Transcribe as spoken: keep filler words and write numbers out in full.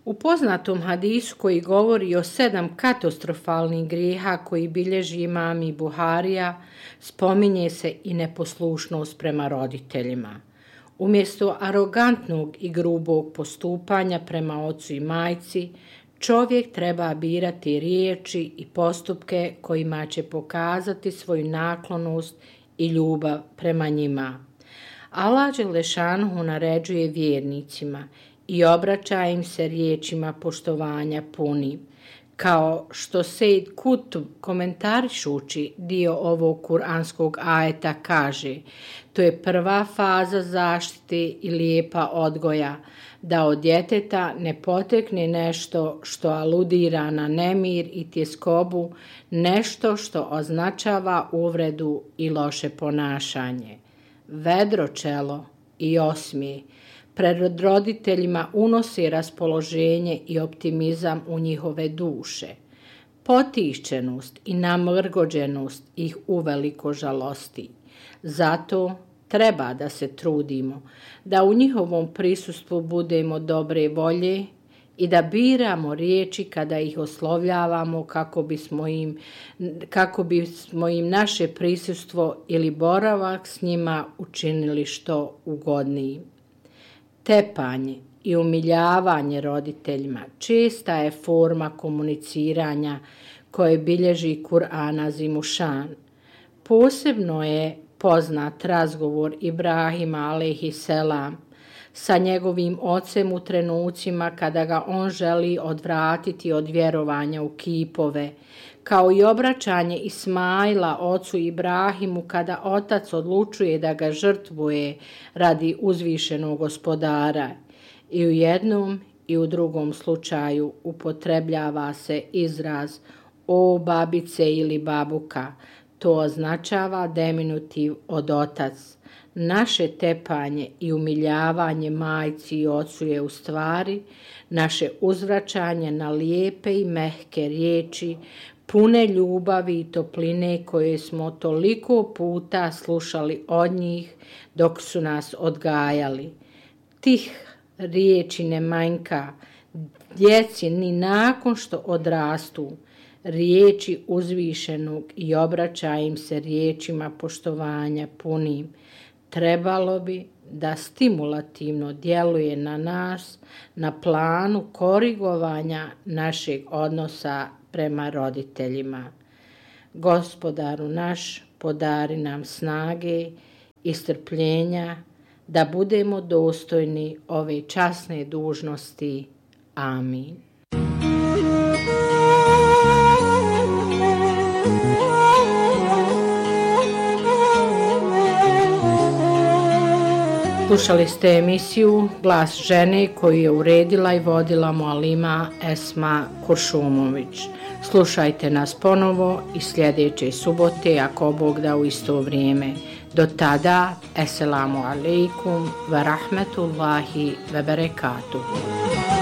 U poznatom hadisu koji govori o sedam katastrofalnih grijeha koji bilježi imam i Buharija, spominje se i neposlušnost prema roditeljima. Umjesto arogantnog i grubog postupanja prema ocu i majci, čovjek treba birati riječi i postupke kojima će pokazati svoju naklonost i ljubav prema njima. Allah dželešanuhu naređuje vjernicima i obraća im se riječima poštovanja punim. Kao što Sejd Kutub komentarišući dio ovog kuranskog ajeta kaže, to je prva faza zaštite i lijepa odgoja, da od djeteta ne potekne nešto što aludira na nemir i tjeskobu, nešto što označava uvredu i loše ponašanje. Vedro čelo i osmijeh pred roditeljima unosi raspoloženje i optimizam u njihove duše. Potišćenost i namrgođenost ih uveliko žalosti. Zato treba da se trudimo, da u njihovom prisustvu budemo dobre volje i da biramo riječi kada ih oslovljavamo kako bismo im, kako bismo im naše prisustvo ili boravak s njima učinili što ugodnijim. Tepanje i umiljavanje roditeljima česta je forma komuniciranja koje bilježi Kur'an azimušan. Posebno je poznat razgovor Ibrahima alejhiselam sa njegovim ocem u trenucima kada ga on želi odvratiti od vjerovanja u kipove, kao i obraćanje Ismaila ocu Ibrahimu kada otac odlučuje da ga žrtvuje radi uzvišenog gospodara. I u jednom i u drugom slučaju upotrebljava se izraz o babice ili babuka. To označava deminutiv od otac. Naše tepanje i umiljavanje majci i ocu je u stvari naše uzvraćanje na lijepe i mehke riječi, pune ljubavi i topline koje smo toliko puta slušali od njih dok su nas odgajali. Tih riječi ne manjka djeci ni nakon što odrastu. Riječi uzvišenog i obraća im se riječima poštovanja punim. Trebalo bi da stimulativno djeluje na nas na planu korigovanja našeg odnosa prema roditeljima. Gospodaru naš, podari nam snage i strpljenja da budemo dostojni ove časne dužnosti. Amin. Slušali ste emisiju Glas žene koju je uredila i vodila mualima Esma Kuršumović. Slušajte nas ponovo i sljedeće subote, ako Bog da, u isto vrijeme. Do tada, eselamu alejkum ve rahmetullahi ve berekatuhu.